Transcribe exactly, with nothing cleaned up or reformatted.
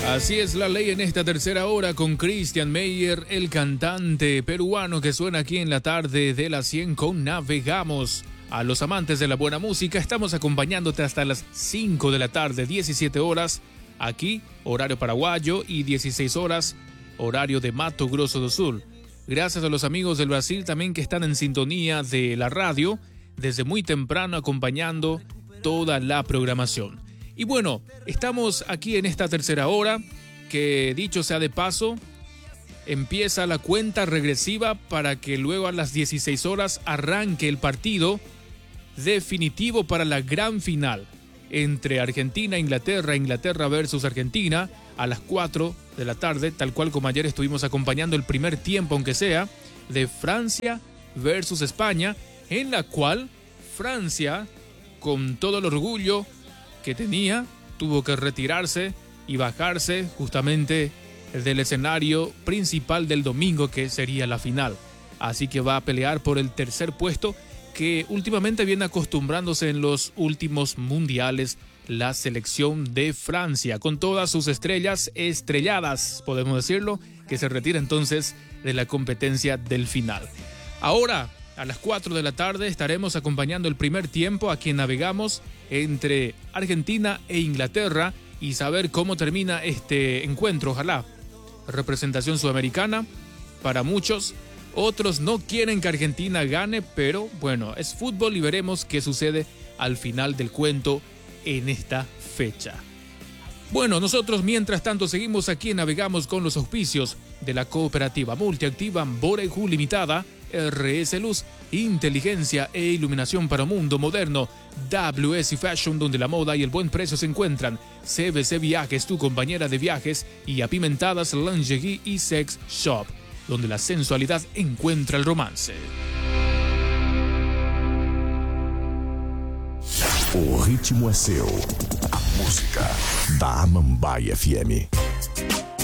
Así es la ley en esta tercera hora con Christian Meyer, el cantante peruano que suena aquí en la tarde de las cien con Navegamos. A los amantes de la buena música, estamos acompañándote hasta las cinco de la tarde, diecisiete horas, aquí, horario paraguayo, y dieciséis horas, horario de Mato Grosso do Sul. Gracias a los amigos del Brasil también que están en sintonía de la radio, desde muy temprano acompañando toda la programación. Y bueno, estamos aquí en esta tercera hora, que dicho sea de paso, empieza la cuenta regresiva para que luego a las dieciséis horas arranque el partido definitivo para la gran final entre Argentina e Inglaterra, Inglaterra versus Argentina, a las cuatro de la tarde, tal cual como ayer estuvimos acompañando el primer tiempo, aunque sea, de Francia versus España, en la cual Francia, con todo el orgullo que tenía, tuvo que retirarse y bajarse justamente del escenario principal del domingo, que sería la final. Así que va a pelear por el tercer puesto, que últimamente viene acostumbrándose en los últimos mundiales la selección de Francia, con todas sus estrellas estrelladas, podemos decirlo, que se retira entonces de la competencia del final. Ahora, a las cuatro de la tarde estaremos acompañando el primer tiempo aquí en Navegamos entre Argentina e Inglaterra y saber cómo termina este encuentro. Ojalá representación sudamericana para muchos. Otros no quieren que Argentina gane, pero bueno, es fútbol y veremos qué sucede al final del cuento en esta fecha. Bueno, nosotros mientras tanto seguimos aquí en Navegamos con los auspicios de la cooperativa multiactiva Boreju Limitada, R S Luz, inteligencia e iluminación para un mundo moderno, W S Fashion, donde la moda y el buen precio se encuentran, C B C Viajes, tu compañera de viajes, y Apimentadas Lingerie y Sex Shop, donde la sensualidad encuentra el romance. O ritmo é seu. A música da Amambai F M.